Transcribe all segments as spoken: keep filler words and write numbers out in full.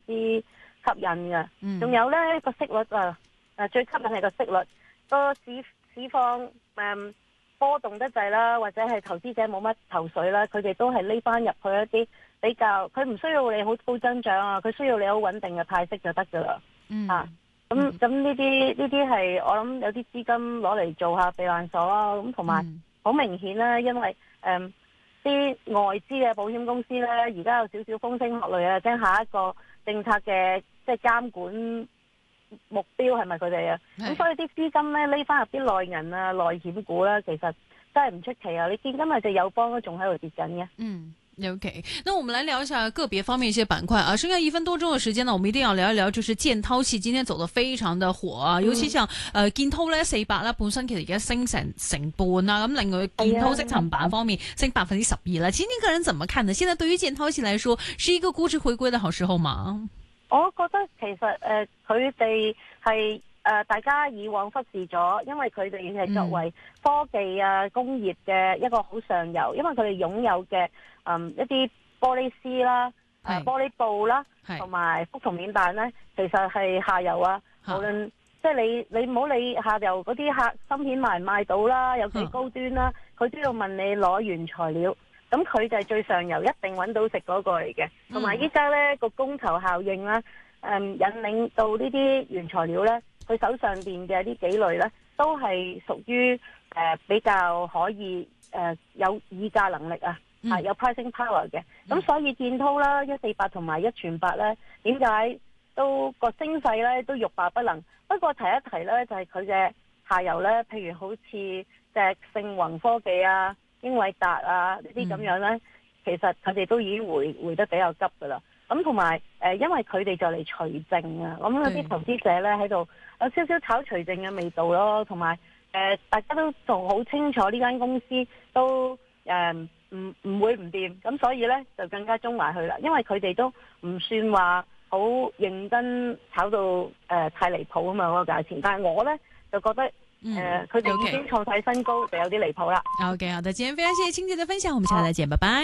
吸引嘅。仲、嗯、有咧個息率啊，誒最吸引係個息率，個市市況誒、嗯、波動得滯啦，或者係投資者冇乜頭緒啦，佢哋都係匿翻入去一啲比較，佢唔需要你好高增長啊，佢需要你好穩定嘅派息就得噶啦。嗯啊，咁咁呢啲呢啲係我諗有啲資金攞嚟做下避難所啦，咁同埋好明顯啦，因為誒啲、嗯、外資嘅保險公司咧，而家有少少風聲鶴唳啊，驚下一個政策嘅即係監管目標係咪佢哋啊？咁所以啲資金咧匿翻入啲內銀啊、內險股啦，其實真係唔出奇啊！你見今日隻友邦都仲喺度跌緊嘅。嗯。 OK， 那我們來聊一下個別方面一些板塊啊。剩下一分多鐘的時間呢，我們一定要聊一聊，就是建滔系今天走得非常的火啊，嗯、尤其像呃建滔呢四百啦，本身其實而家升成成半啊，咁另外建滔積層板方面升百分之十二啦。其實你個人怎麼看呢？現在對於建滔系來說，是一個估值回歸的好時候嗎？ 我覺得其實誒佢哋係誒大家以往忽視咗，因為佢哋係作為科技啊、嗯、工業嘅一個好上游，因為佢哋擁有嘅。嗯，一啲玻璃絲啦、誒玻璃布啦，同埋覆銅面板咧，其實係下游啊。無論即係你你唔好理下游嗰啲客芯片賣唔賣到啦，有幾高端啦，佢都要問你攞原材料。咁佢就係最上游，一定揾到食嗰個嚟嘅。同埋依家咧個供求效應啦，誒引領到呢啲原材料咧，佢手上邊嘅呢幾類咧，都係屬於誒比較可以誒有議價能力啊。係、嗯、有 pricing power 嘅，咁、嗯、所以建滔啦、一四八同埋一全八咧，點解都個升勢咧都欲罷不能？不過提一提咧，就係佢嘅下游咧，譬如好似隻盛宏科技啊、英偉達啊呢啲咁樣咧、嗯，其實佢哋都已經回回得比較急噶啦。咁同埋誒，因為佢哋就嚟除淨啊，咁有啲投資者咧喺度有少少炒除淨嘅味道咯，同埋誒大家都仲好清楚呢間公司都誒。呃唔唔會唔掂，咁所以咧就更加中埋去啦。因為佢哋都唔算話好認真炒到誒、呃、太離譜啊嘛嗰個價錢，但係我咧就覺得誒佢哋已經創晒新高，就有啲離譜啦。 OK， 好的，今天非常謝謝青姐的分享，我們下次再見，拜拜。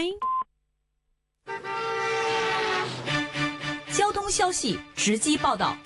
交通消息直擊報道。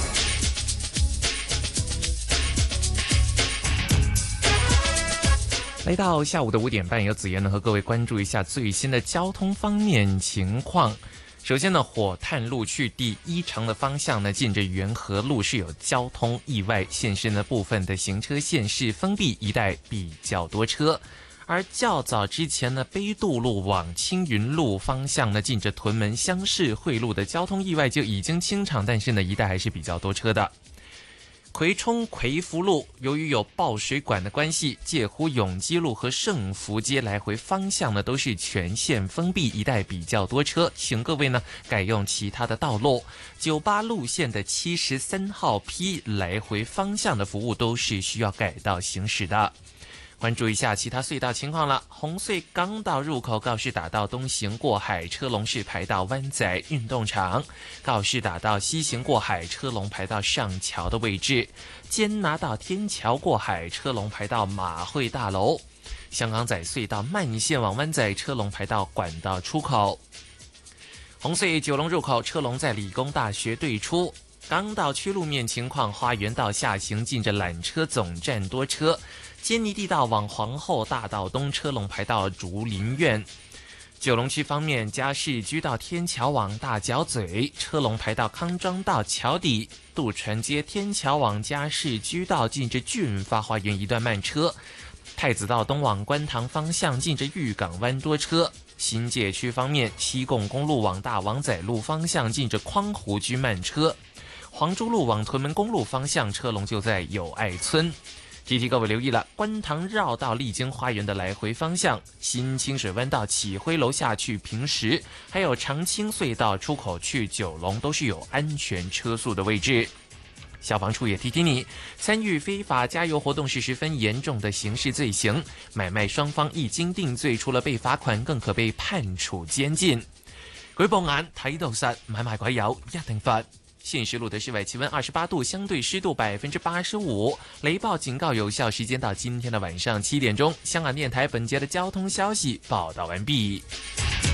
來到下午的五點半，由子妍呢和各位關注一下最新的交通方面情況。首先呢，火炭路去第一城的方向呢，近着元和路是有交通意外，現時呢部分的行車線是封閉，一帶比較多車。而較早之前呢，卑渡路往青雲路方向呢，近着屯門鄉市匯路的交通意外就已經清場，但是呢，一帶還是比較多車的。葵涌葵福路由於有爆水管的關係，介乎永基路和盛福街來回方向呢都是全線封閉，一帶比較多車，請各位呢改用其他的道路。九八路線的七十三號 P 來回方向的服務都是需要改道行駛的。關注一下其他隧道情況了。紅隧港島入口告士打道東行過海車龍是排到灣仔運動場，告士打道西行過海車龍排到上橋的位置，堅拿道天橋過海車龍排到馬會大樓，香港仔隧道慢線往灣仔車龍排到管道出口。紅隧九龍入口車龍在理工大學對出。港島區路面情況，花園道下行近着纜車總站多車，堅尼地道往皇后大道東車龍排到竹林苑。九龍區方面，加士居道天橋往大角咀車龍排到康莊道橋底，渡船街天橋往加士居道近着駿發花園一段慢車，太子道東往觀塘方向近着裕港灣多車。新界區方面，西貢公路往大王仔路方向近着匡湖居慢車，黃竹路往屯門公路方向車龍就在友愛村。提提各位留意了，觀塘繞道麗晶花園的來回方向，新清水灣道啟輝樓下去平石，還有長青隧道出口去九龍都是有安全車速的位置。消防處也提提你，參與非法加油活動是十分嚴重的刑事罪行，買賣雙方一經定罪，除了被罰款，更可被判處監禁。舉報眼睇到實，買賣鬼油一定罰。現時錄的室外氣溫二十八度，相對濕度百分之八十五，雷暴警告有效時間到今天的晚上七點鐘。香港電台本節的交通消息報道完畢。